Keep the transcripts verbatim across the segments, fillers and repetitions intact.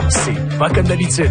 c'est pas comme d'habitude.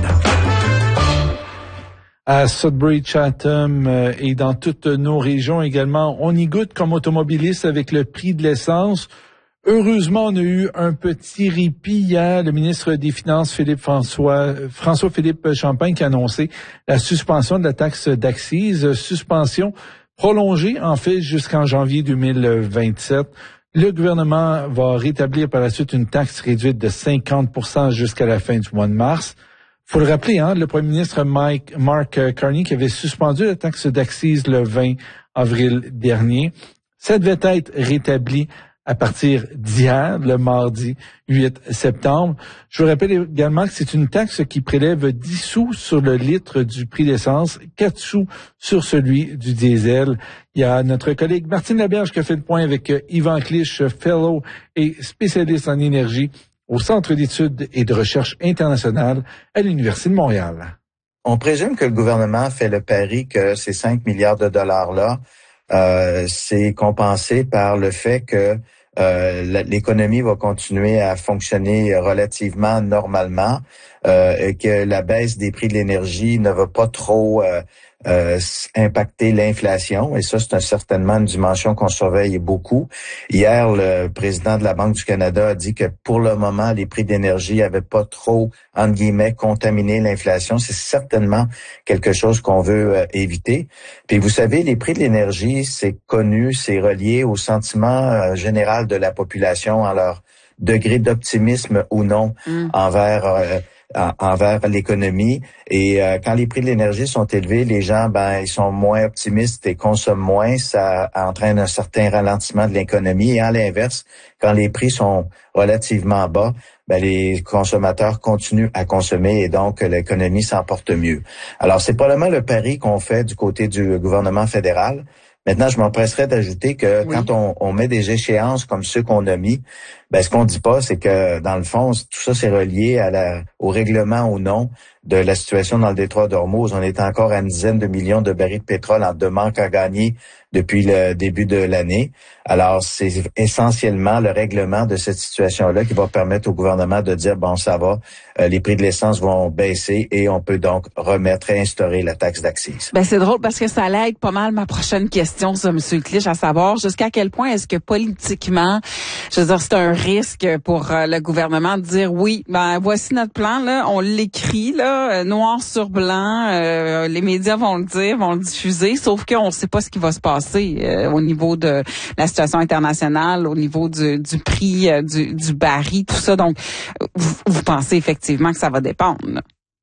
À Sudbury, Chatham euh, et dans toutes nos régions également, on y goûte comme automobiliste avec le prix de l'essence. Heureusement, on a eu un petit répit hier. Le ministre des Finances, Philippe François, François-Philippe Champagne, qui a annoncé la suspension de la taxe d'accise, suspension prolongée en fait jusqu'en janvier deux mille vingt-sept. Le gouvernement va rétablir par la suite une taxe réduite de cinquante pour cent jusqu'à la fin du mois de mars. Faut le rappeler, hein, le premier ministre Mike, Mark Carney qui avait suspendu la taxe d'accise le vingt avril dernier. Ça devait être rétabli à partir d'hier, le mardi huit septembre. Je vous rappelle également que c'est une taxe qui prélève dix sous sur le litre du prix d'essence, quatre sous sur celui du diesel. Il y a notre collègue Martine Laberge qui a fait le point avec Yvan Clich, fellow et spécialiste en énergie au Centre d'études et de recherche internationale à l'Université de Montréal. On présume que le gouvernement fait le pari que ces cinq milliards de dollars-là, euh, c'est compensé par le fait que euh, l'économie va continuer à fonctionner relativement normalement, euh, et que la baisse des prix de l'énergie ne va pas trop euh, Euh, impacter l'inflation, et ça, c'est un, certainement une dimension qu'on surveille beaucoup. Hier, le président de la Banque du Canada a dit que pour le moment, les prix d'énergie n'avaient pas trop, entre guillemets, contaminé l'inflation. C'est certainement quelque chose qu'on veut euh, éviter. Puis vous savez, les prix de l'énergie, c'est connu, c'est relié au sentiment euh, général de la population, en leur degré d'optimisme ou non mmh. envers euh, envers l'économie. Et euh, quand les prix de l'énergie sont élevés, les gens, ben, ils sont moins optimistes et consomment moins. Ça entraîne un certain ralentissement de l'économie. Et à l'inverse, quand les prix sont relativement bas, ben, les consommateurs continuent à consommer et donc l'économie s'en porte mieux. Alors, c'est probablement le pari qu'on fait du côté du gouvernement fédéral. Maintenant, je m'empresserais d'ajouter que oui. quand on, on met des échéances comme ceux qu'on a mis, ben ce qu'on dit pas, c'est que dans le fond, tout ça c'est relié à la, au règlement ou non de la situation dans le détroit d'Ormuz. On est encore à une dizaine de millions de barils de pétrole en de manque à gagner depuis le début de l'année. Alors, c'est essentiellement le règlement de cette situation-là qui va permettre au gouvernement de dire, bon, ça va, euh, les prix de l'essence vont baisser et on peut donc remettre et instaurer la taxe d'accise. Ben c'est drôle parce que ça allait être pas mal ma prochaine question, ça, M. Clich, à savoir jusqu'à quel point est-ce que politiquement, je veux dire, c'est un risque pour euh, le gouvernement de dire, oui, ben voici notre plan, là, on l'écrit, là, noir sur blanc, euh, les médias vont le dire, vont le diffuser, sauf qu'on ne sait pas ce qui va se passer euh, au niveau de la situation internationale, au niveau du, du prix euh, du, du baril, tout ça. Donc, vous, vous pensez effectivement que ça va dépendre, là?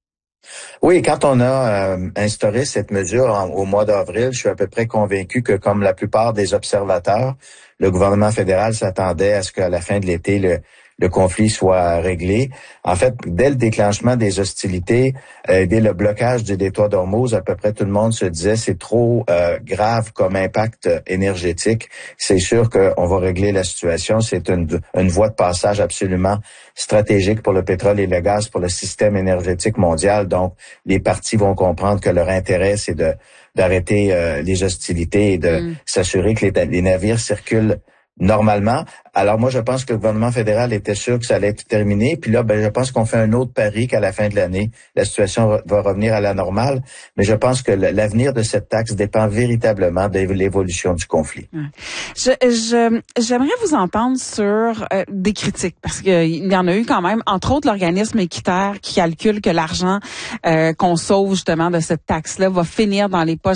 Oui, quand on a euh, instauré cette mesure en, au mois d'avril, je suis à peu près convaincu que, comme la plupart des observateurs, le gouvernement fédéral s'attendait à ce qu'à la fin de l'été, le le conflit soit réglé. En fait, dès le déclenchement des hostilités, euh, dès le blocage du détroit d'Ormuz, à peu près tout le monde se disait c'est trop euh, grave comme impact énergétique. C'est sûr qu'on va régler la situation. C'est une, une voie de passage absolument stratégique pour le pétrole et le gaz, pour le système énergétique mondial. Donc, les parties vont comprendre que leur intérêt, c'est de d'arrêter euh, les hostilités et de mm. s'assurer que les, les navires circulent normalement. Alors moi, je pense que le gouvernement fédéral était sûr que ça allait être terminé. Puis là, ben, je pense qu'on fait un autre pari qu'à la fin de l'année, la situation va revenir à la normale. Mais je pense que l'avenir de cette taxe dépend véritablement de l'évolution du conflit. Je, je, j'aimerais vous entendre sur euh, des critiques, parce qu'il y en a eu quand même, entre autres l'organisme équitaire qui calcule que l'argent euh, qu'on sauve justement de cette taxe-là va finir dans les poches